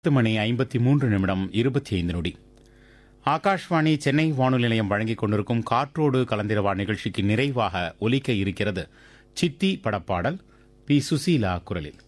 8:53:25. ஆகாஷ்வாணி சென்னை வானொலி நிலையம் வழங்கிக் கொண்டிருக்கும் காற்றோடு கலந்திரவா நிகழ்ச்சிக்கு நிறைவாக ஒலிக்க இருக்கிறது சித்தி படப்பாடல் பி. சுசீலா குரலில்.